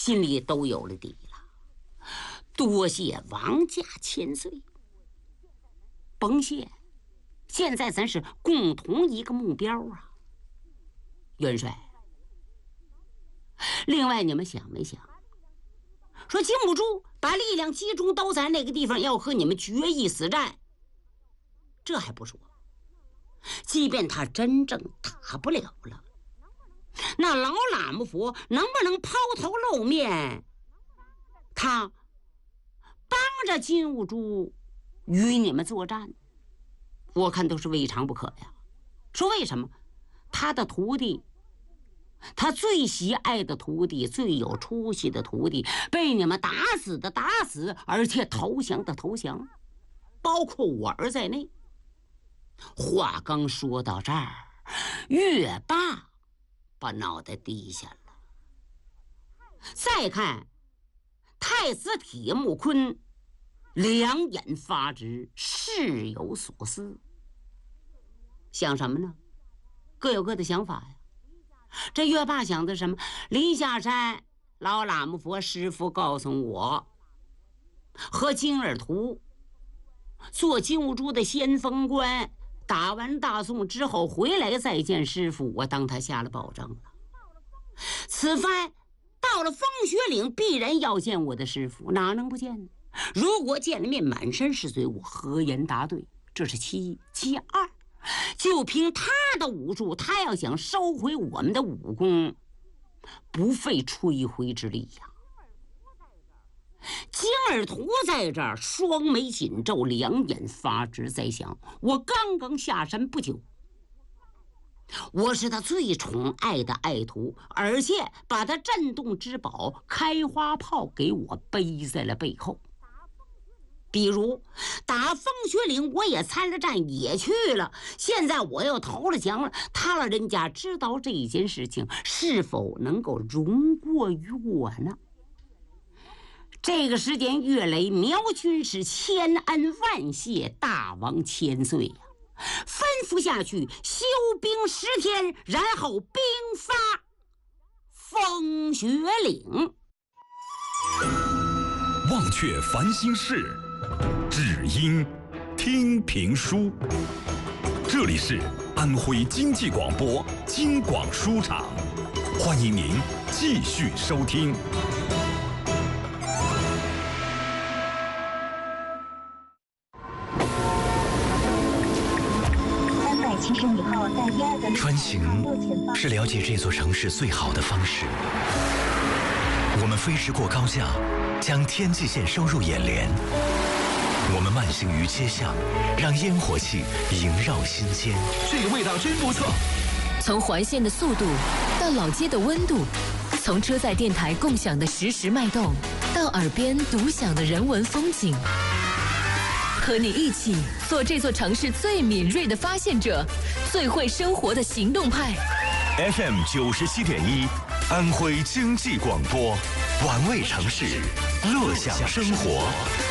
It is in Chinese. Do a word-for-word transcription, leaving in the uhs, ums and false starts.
心里都有了底了。多谢王家千岁，甭谢，现在咱是共同一个目标啊。元帅，另外你们想没想，说金兀术把力量集中都在那个地方，要和你们决一死战，这还不说，即便他真正打不了了，那老喇嘛佛能不能抛头露面，他帮着金兀术与你们作战，我看都是未尝不可呀。说为什么？他的徒弟，他最喜爱的徒弟，最有出息的徒弟，被你们打死的打死，而且投降的投降，包括我儿在内。话刚说到这儿，岳霸把脑袋低下了。再看太子铁木坤，两眼发直，事有所思。想什么呢？各有各的想法呀。这岳霸想的什么？离下山，老喇嘛佛师父告诉我，和金耳图做金兀术的先锋官，打完大宋之后回来再见师父，我当他下了保证了。此番到了风雪岭，必然要见我的师父，哪能不见呢？如果见了面满身是罪，我何言答对？这是其一。其二，就凭他的武术，他要想收回我们的武功，不费吹灰之力呀。金耳图在这儿双眉紧皱，两眼发直，在想：我刚刚下山不久，我是他最宠爱的爱徒，而且把他镇洞之宝开花炮给我背在了背后。比如打风雪岭，我也参了战，也去了，现在我又投了降了，他老人家知道这件事情，是否能够容过于我呢？这个时间，岳雷苗军是千恩万谢大王千岁呀、啊，吩咐下去，休兵十天，然后兵发风雪岭。 忘却烦心事，只因听评书。这里是安徽经济广播京广书场，欢迎您继续收听。 穿行是了解这座城市最好的方式。我们飞驰过高架，将天际线收入眼帘。我们慢行于街巷，让烟火气萦绕心间。 这个味道真不错。 从环线的速度到老街的温度，从车载电台共享的实时脉动，到耳边独享的人文风景。和你一起做这座城市最敏锐的发现者，最会生活的行动派。 F M 九十七点一，安徽经济广播，玩味城市，乐享生活。